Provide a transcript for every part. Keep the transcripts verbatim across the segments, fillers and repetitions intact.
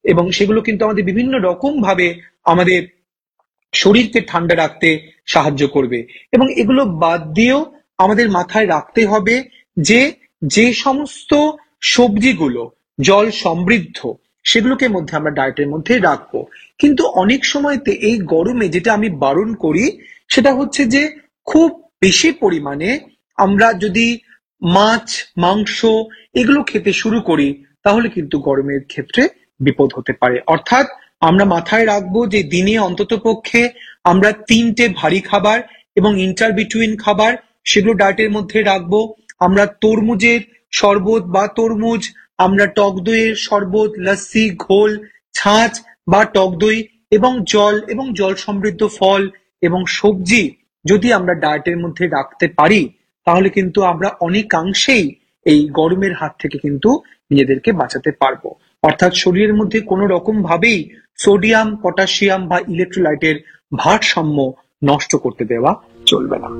এবং সেগুলো কিন্তু আমাদের বিভিন্ন রকম ভাবে আমাদের শরীরকে ঠান্ডা রাখতে সাহায্য করবে। এবং এগুলো বাদ দিয়েও আমাদের মাথায় রাখতে হবে যে যে সমস্ত সবজিগুলো জল সমৃদ্ধ সেগুলোকে মধ্যে আমরা ডায়েটের মধ্যে রাখবো। কিন্তু অনেক সময়তে এই গরমে যেটা আমি বারণ করি সেটা হচ্ছে যে খুব বেশি পরিমাণে আমরা যদি মাছ মাংস এগুলো খেতে শুরু করি তাহলে কিন্তু গরমের ক্ষেত্রে বিপদ হতে পারে। অর্থাৎ আমরা মাথায় রাখবো যে দিনে অন্তত পক্ষে আমরা তিনটে ভারী খাবার এবং ইন্টার বিটুইন খাবার সেগুলো ডায়েটের মধ্যে রাখবো। আমরা তরমুজের শরবত বা তরমুজ, আমরা টক দইয়ের শরবত, লস্যি, ঘোল, ছাঁচ বা টক দই এবং জল এবং জল সমৃদ্ধ ফল এবং সবজি যদি আমরা ডায়েটের মধ্যে রাখতে পারি তাহলে কিন্তু আমরা অনেকাংশেই এই গরমের হাত থেকে কিন্তু নিজেদেরকে বাঁচাতে পারবো। অর্থাৎ শরীরের মধ্যে কোনো রকম ভাবেই সোডিয়াম, পটাশিয়াম বা ইলেকট্রোলাইটের ভারসাম্য নষ্ট করতে দেওয়া চলবে না।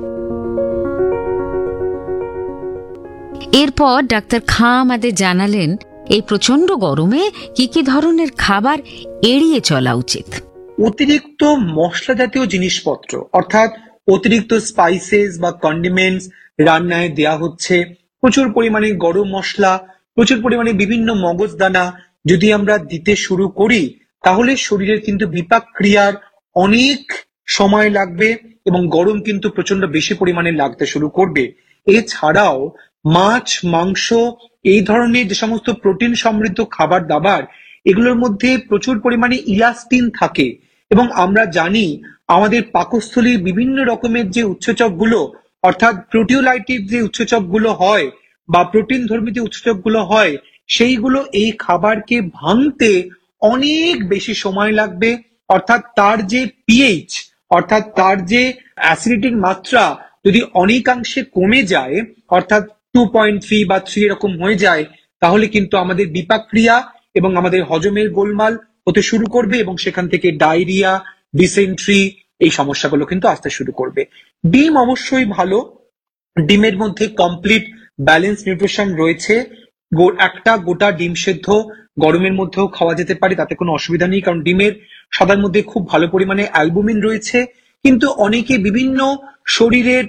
এরপর ডাক্তার খাঁ আমাদের জানালেন এই প্রচন্ড গরমে কি কি ধরনের খাবার এড়িয়ে চলা উচিত। অতিরিক্ত মশলা জাতীয় জিনিসপত্র অর্থাৎ অতিরিক্ত স্পাইসেস বা কন্ডিমেন্টস রান্নায় দেয়া হচ্ছে, প্রচুর পরিমাণে গরম মশলা, প্রচুর পরিমাণে বিভিন্ন মগজদানা যদি আমরা দিতে শুরু করি তাহলে শরীরের কিন্তু বিপাক ক্রিয়ার অনেক সময় লাগবে এবং গরম কিন্তু প্রচন্ড বেশি পরিমাণে লাগতে শুরু করবে। এছাড়াও মাছ মাংস এই ধরনের যে সমস্ত প্রোটিন সমৃদ্ধ খাবার দাবার এগুলোর মধ্যে প্রচুর পরিমাণে ইলাস্টিন থাকে এবং আমরা জানি আমাদের পাকস্থলীর বিভিন্ন রকমের যে উৎসেচক গুলো অর্থাৎ প্রোটিওলাইটিক যে উৎসেচক গুলো হয় বা প্রোটিন ধর্মী যে উৎসেচক গুলো হয় সেইগুলো এই খাবারকে ভাঙতে অনেক বেশি সময় লাগবে। অর্থাৎ তার যে পিএইচ অর্থাৎ তার যে অ্যাসিডিটির মাত্রা যদি অনেকাংশে কমে যায় অর্থাৎ টু পয়েন্ট থ্রি বা থ্রি এরকম হয়ে যায় তাহলে কিন্তু আমাদের বিপাক ক্রিয়া এবং আমাদের হজমের গোলমাল হতে শুরু করবে এবং সেখান থেকে ডায়রিয়া, ডিসেন্ট্রি এই সমস্যাগুলো কিন্তু আসতে শুরু করবে। ডিম অবশ্যই ভালো, ডিমের মধ্যে কমপ্লিট ব্যালেন্স নিউট্রিশন রয়েছে। একটা গোটা ডিম সেদ্ধ গরমের মধ্যেও খাওয়া যেতে পারে, তাতে কোনো অসুবিধা নেই, কারণ ডিমের সাদার মধ্যে খুব ভালো পরিমাণে অ্যালবুমিন রয়েছে। কিন্তু অনেকে বিভিন্ন শরীরের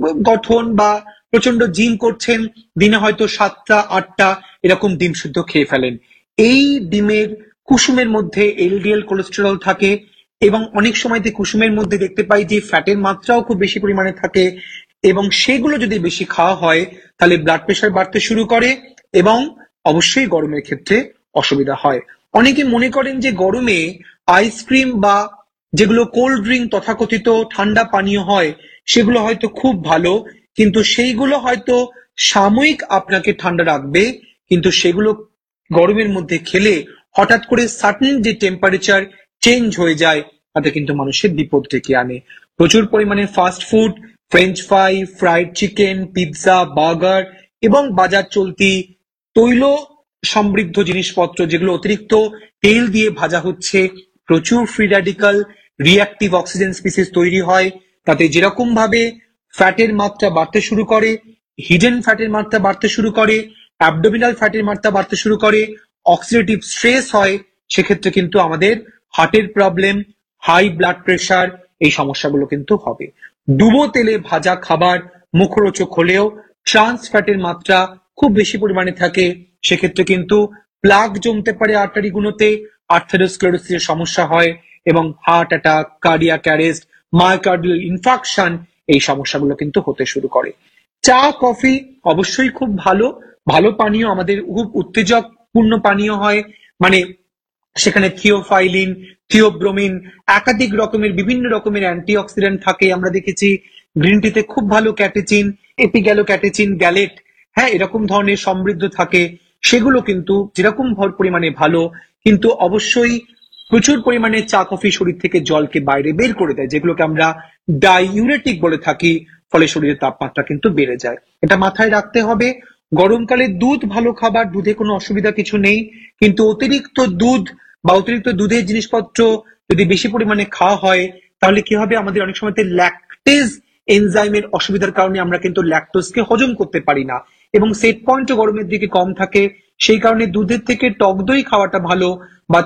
গঠন বা প্রচন্ড জিম করছেন, দিনে হয়তো সাতটা আটটা এরকম ডিম সেদ্ধ খেয়ে ফেলেন। এই ডিমের কুসুমের মধ্যে এলডিএল কোলেস্টেরল থাকে এবং অনেক সময়তে কুসুমের মধ্যে দেখতে পাই যে ফ্যাটের মাত্রাও খুব বেশি পরিমাণে থাকে এবং সেগুলো যদি বেশি খাওয়া হয় তাহলে ব্লাড প্রেশার বাড়তে শুরু করে এবং অবশ্যই গরমের ক্ষেত্রে অসুবিধা হয়। অনেকে মনে করেন যে গরমে আইসক্রিম বা যেগুলো কোল্ড ড্রিঙ্ক তথাকথিত ঠান্ডা পানীয় হয় সেগুলো হয়তো খুব ভালো, কিন্তু সেইগুলো হয়তো সাময়িক আপনাকে ঠান্ডা রাখবে, কিন্তু সেগুলো গরমের মধ্যে খেলে হঠাৎ করে সাডেন যে টেম্পারেচার চেঞ্জ হয়ে যায় তাতে কিন্তু মানুষের বিপদ ডেকে আনে। প্রচুর পরিমাণে fast food, French fry, fried chicken, pizza, burger এবং বাজার চলতি তৈল সমৃদ্ধ জিনিসপত্র যেগুলো অতিরিক্ত তেল দিয়ে ভাজা হচ্ছে, প্রচুর free radical reactive oxygen species তৈরি হয়, তাতে যেরকম ভাবে ফ্যাটের মাত্রা বাড়তে শুরু করে, হিডেন ফ্যাটের মাত্রা বাড়তে শুরু করে, অ্যাবডোমিনাল ফ্যাটের মাত্রা বাড়তে শুরু করে, অক্সিডেটিভ স্ট্রেস হয়, সেক্ষেত্রে কিন্তু আমাদের হার্টের প্রবলেম, হাই ব্লাড প্রেশার এই সমস্যাগুলো কিন্তু হবে। ডুবো তেলে ভাজা খাবার মুখরোচক হলেও ট্রান্স ফ্যাটের মাত্রা খুব বেশি পরিমাণে থাকে, সেক্ষেত্রে কিন্তু প্লাক জমতে পারে আর্টারিগুলোতে, আর্থেরোস্ক্লেরোসিসের সমস্যা হয় এবং heart attack, cardiac arrest, myocardial infarction এই সমস্যাগুলো কিন্তু হতে শুরু করে। চা কফি অবশ্যই খুব ভালো ভালো পানীয়, আমাদের খুব উত্তেজক পূর্ণ পানীয় হয়, মানে সেখানে থিওফাইলিন, থিওব্রোমিন একাধিক রকমের বিভিন্ন রকমের অ্যান্টিঅক্সিডেন্ট থাকে। আমরা দেখেছি গ্রিন টিতে খুব ভালো ক্যাটেচিন, এপিগ্যালো ক্যাটেচিন, গ্যালেট, হ্যাঁ এরকম ধরনের সমৃদ্ধ থাকে, সেগুলো কিন্তু যেরকম পরিমাণে ভালো, কিন্তু অবশ্যই প্রচুর পরিমাণে চা কফি শরীর থেকে জলকে বাইরে বের করে দেয়, যেগুলোকে আমরা ডাইউরেটিক বলে থাকি, ফলে শরীরের তাপমাত্রা কিন্তু বেড়ে যায়। এটা মাথায় রাখতে হবে। গরমকালে দুধ ভালো খাবার, দুধে কোনো অসুবিধা কিছু নেই, কিন্তু অতিরিক্ত দুধ বা অতিরিক্ত দুধের জিনিসপত্র যদি বেশি পরিমাণে খাওয়া হয় তাহলে কি হবে, আমাদের অনেক সময় ল্যাকটেজ এনজাইমের অসুবিধার কারণে আমরা কিন্তু ল্যাকটোজকে হজম করতে পারি না এবং সেট পয়েন্টও গরমের দিকে কম থাকে। সেই কারণে দুধের থেকে টক দই খাওয়াটা ভালো বা